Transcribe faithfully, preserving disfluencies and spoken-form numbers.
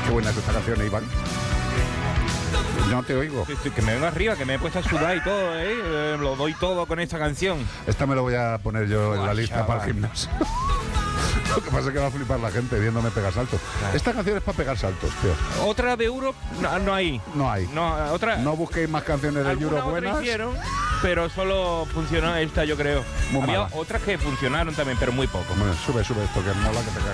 Qué buena es esta canción, Iván. Yo no te oigo. Que, que me vengo arriba, que me he puesto a sudar y todo, ¿eh? Eh, Lo doy todo con esta canción. Esta me lo voy a poner yo en la Guau, lista chaval. para el gimnasio. Lo que pasa es que va a flipar la gente viéndome pegar saltos. Claro. Esta canción es para pegar saltos, tío. Otra de Europe, no, no hay. No hay. No, otra. No busquéis más canciones de alguna Europe otra buenas. hicieron, pero solo funcionó esta, yo creo. Muy Había mala. otras que funcionaron también, pero muy poco. Bueno, sube, sube esto, que mola que te cagas.